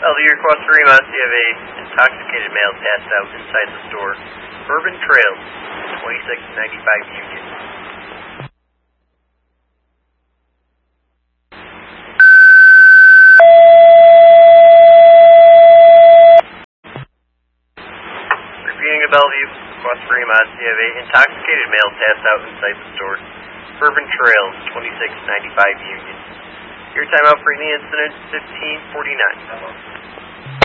Bellevue, across 3 miles, you have a intoxicated male passed out inside the store. Bourbon Trails, 2695 Union. Repeating to Bellevue, across 3 miles, you have a intoxicated male passed out inside the store. Bourbon Trails, 2695 Union. Your timeout for the incident, 15:49.